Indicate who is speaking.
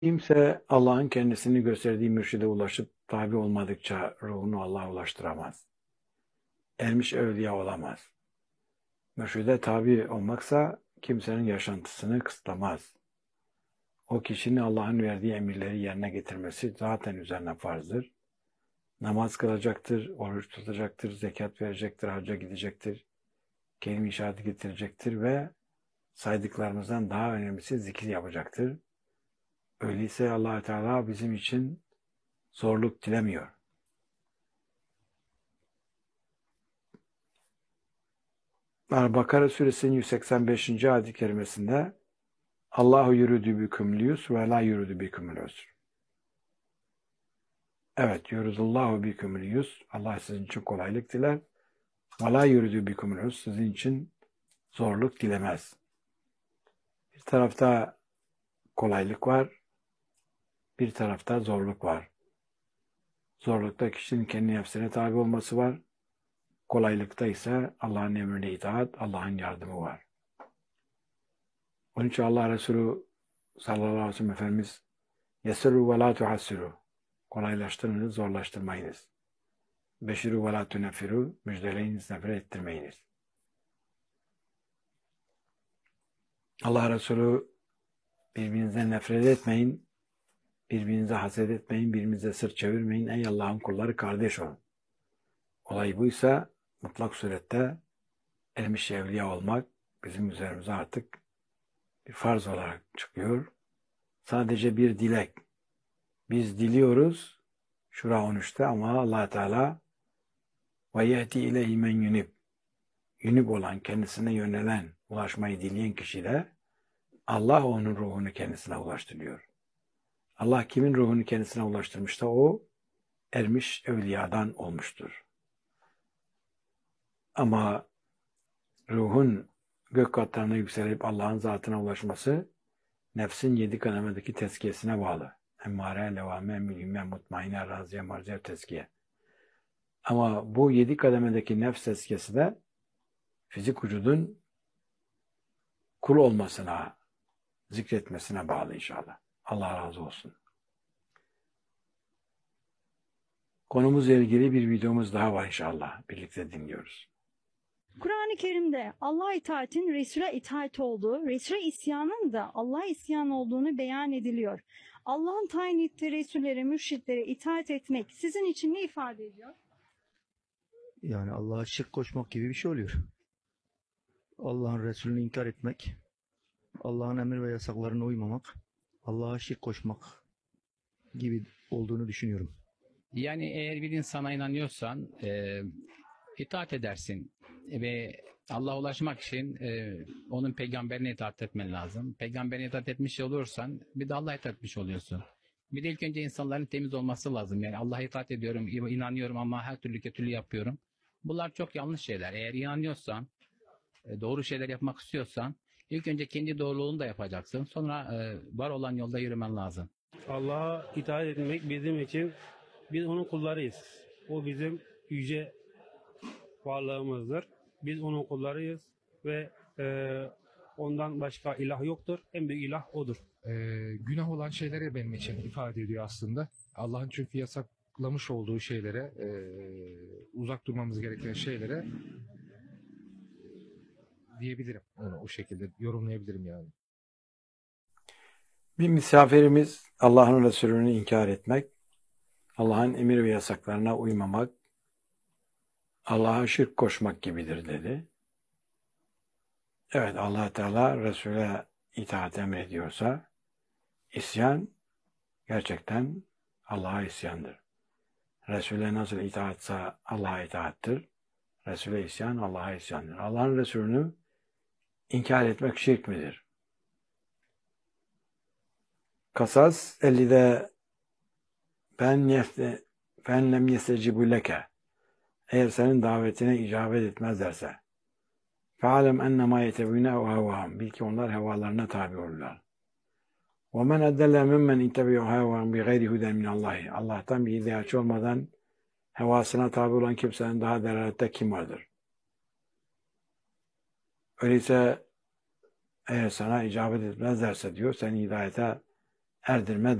Speaker 1: Kimse Allah'ın kendisini gösterdiği mürşide ulaşıp tabi olmadıkça ruhunu Allah'a ulaştıramaz. Ermiş evliya olamaz. Mürşide tabi olmaksa kimsenin yaşantısını kısıtlamaz. O kişinin Allah'ın verdiği emirleri yerine getirmesi zaten üzerine farzdır. Namaz kılacaktır, oruç tutacaktır, zekat verecektir, hacca gidecektir, kelime-i şehadeti getirecektir ve saydıklarımızdan daha önemlisi zikir yapacaktır. Öyleyse Allah Teala bizim için zorluk dilemiyor. Bakara suresinin 185. ayet-i kerimesinde Allahu yuridu bikumul yusr ve la yuridu bikumul usr. Evet, yuridullahu bikumul yusr. Allah sizin için kolaylık diler. Ve la yuridu bikumul usr. Sizin için zorluk dilemez. Bir tarafta kolaylık var, bir tarafta zorluk var. Zorlukta kişinin kendi nefsine tabi olması var. Kolaylıkta ise Allah'ın emrine itaat, Allah'ın yardımı var. Onun için Allah Resulü sallallahu aleyhi ve sellem Efendimiz yesirru ve la tuhassiru. Kolaylaştırınız, zorlaştırmayınız. Beşiru ve la tunefiru. Müjdeleyiniz, nefret ettirmeyiniz. Allah Resulü birbirinizden nefret etmeyin, birbirinize haset etmeyin, birbirinize sırt çevirmeyin. Ey Allah'ın kulları kardeş olun. Olay buysa mutlak surette ermiş evliya olmak bizim üzerimize artık bir farz olarak çıkıyor. Sadece bir dilek. Biz diliyoruz Şura 13'te ama Allah Teala ve yehdi ileyhi men yunib. Yunib olan, kendisine yönelen, ulaşmayı dileyen kişi de Allah onun ruhunu kendisine ulaştırıyor. Allah kimin ruhunu kendisine ulaştırmışsa o ermiş evliyadan olmuştur. Ama ruhun gök katlarına yükselip Allah'ın zatına ulaşması nefsin 7 kademedeki tezkiyesine bağlı. Emmare, levame, mülhime, mutmaine, raziye, marziye, tezkiye. Ama bu 7 kademedeki nefs tezkiyesi de fizik vücudun kul olmasına, zikretmesine bağlı inşallah. Allah razı olsun. Konumuzla ilgili bir videomuz daha var inşallah. Birlikte dinliyoruz.
Speaker 2: Kur'an-ı Kerim'de Allah itaatin Resul'e itaat olduğu, Resul'e isyanın da Allah isyanı olduğunu beyan ediliyor. Allah'ın tayin ettiği Resul'lere, mürşitlere itaat etmek sizin için ne ifade ediyor?
Speaker 3: Yani Allah'a şirk koşmak gibi bir şey oluyor. Allah'ın Resulünü inkar etmek, Allah'ın emir ve yasaklarına uymamak, Allah'a şirk koşmak gibi olduğunu düşünüyorum.
Speaker 4: Yani eğer bir insana inanıyorsan itaat edersin ve Allah'a ulaşmak için onun peygamberine itaat etmen lazım. Peygamberine itaat etmiş olursan bir de Allah'a itaat etmiş oluyorsun. Bir de ilk önce insanların temiz olması lazım. Yani Allah'a itaat ediyorum, inanıyorum ama her türlü kötülüğü yapıyorum. Bunlar çok yanlış şeyler. Eğer inanıyorsan, doğru şeyler yapmak istiyorsan ilk önce kendi doğruluğunu da yapacaksın. Sonra var olan yolda yürümen lazım.
Speaker 5: Allah'a itaat etmek bizim için, biz onun kullarıyız. O bizim yüce varlığımızdır. Biz onun kullarıyız ve ondan başka ilah yoktur. En büyük ilah odur.
Speaker 6: Günah olan şeylere benim için ifade ediyor aslında. Allah'ın çünkü yasaklamış olduğu şeylere, uzak durmamız gereken şeylere diyebilirim. Onu o şekilde yorumlayabilirim yani.
Speaker 1: Bir misafirimiz Allah'ın Resulü'nü inkar etmek, Allah'ın emir ve yasaklarına uymamak, Allah'a şirk koşmak gibidir dedi. Evet, Allah Teala Resul'e itaat emrediyorsa isyan gerçekten Allah'a isyandır. Resul'e nasıl itaatsa Allah'a itaattir. Resul'e isyan Allah'a isyandır. Allah'ın Resulü'nü inkar etmek şirk midir? Kasas 50'de fen lem yestecibu leke, eğer senin davetine icabet etmezlerse fe'alem ennemâ yetebûne hevâhum, bil ki onlar hevalarına tabi olurlar. وَمَنْ اَدَّلَّ مِمَّنْ اِنْتَبِعُ هَوَاهُمْ بِغَيْرِ هُدًى مِنَ اللّٰهِ, Allah'tan bir hidayetçi olmadan hevasına tabi olan kimsenin daha delalette kim vardır? Öyleyse eğer sana icabet etmezlerse diyor, seni hidayete erdirme